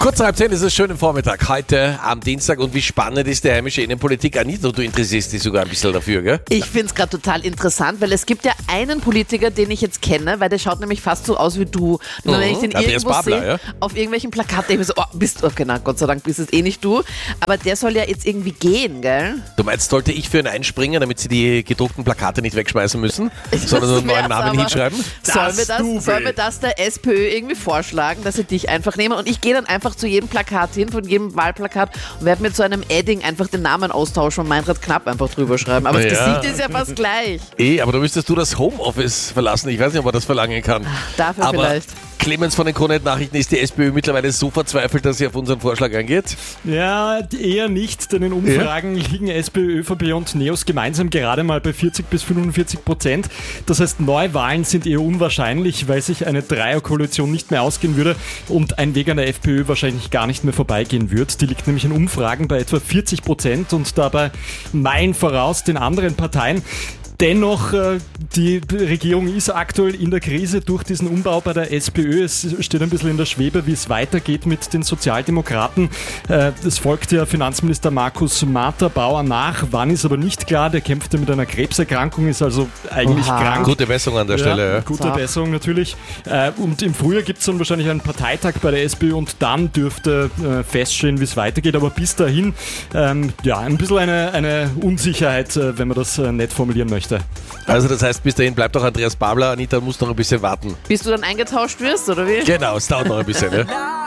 Kurz nach 10 ist es schön im Vormittag, heute am Dienstag. Und wie spannend ist die heimische Innenpolitik? Anita, du interessierst dich sogar ein bisschen dafür, gell? Ich finde es gerade total interessant, weil es gibt ja einen Politiker, den ich jetzt kenne, weil der schaut nämlich fast so aus wie du. Nur wenn ich den Andreas irgendwo Babler, sehe, ja? auf irgendwelchen Plakaten, denke ich mir so, okay, na, Gott sei Dank bist es eh nicht du. Aber der soll ja jetzt irgendwie gehen, gell? Du meinst, sollte ich für ihn einspringen, damit sie die gedruckten Plakate nicht wegschmeißen müssen, sondern nur einen neuen Namen hinschreiben? Sollen wir das der SPÖ irgendwie vorschlagen, dass sie dich einfach nehmen? Und ich gehe dann einfach zu jedem Plakat hin, von jedem Wahlplakat und werde mit so einem Edding einfach den Namen austauschen und Meinrad Knapp einfach drüber schreiben. Aber das Gesicht ist ja fast gleich. Aber da müsstest du das Homeoffice verlassen. Ich weiß nicht, ob man das verlangen kann. Dafür aber vielleicht. Clemens von den Kronett-Nachrichten, ist die SPÖ mittlerweile so verzweifelt, dass sie auf unseren Vorschlag eingeht? Ja, eher nicht, denn in Umfragen liegen SPÖ, ÖVP und NEOS gemeinsam gerade mal bei 40-45%. Das heißt, Neuwahlen sind eher unwahrscheinlich, weil sich eine Dreierkoalition nicht mehr ausgehen würde und ein Weg an der FPÖ wahrscheinlich gar nicht mehr vorbeigehen wird. Die liegt nämlich in Umfragen bei etwa 40% und dabei Meilen voraus den anderen Parteien. Dennoch, die Regierung ist aktuell in der Krise durch diesen Umbau bei der SPÖ. Es steht ein bisschen in der Schwebe, wie es weitergeht mit den Sozialdemokraten. Es folgt ja Finanzminister Markus Marter-Bauer nach. Wann ist aber nicht klar. Der kämpfte mit einer Krebserkrankung, ist also eigentlich krank. Gute Besserung an der Stelle. Ja. Gute Besserung natürlich. Und im Frühjahr gibt es dann wahrscheinlich einen Parteitag bei der SPÖ und dann dürfte feststehen, wie es weitergeht. Aber bis dahin, ein bisschen eine Unsicherheit, wenn man das nett formulieren möchte. Also das heißt, bis dahin bleibt auch Andreas Babler. Anita muss noch ein bisschen warten. Bis du dann eingetauscht wirst, oder wie? Genau, es dauert noch ein bisschen. Ne?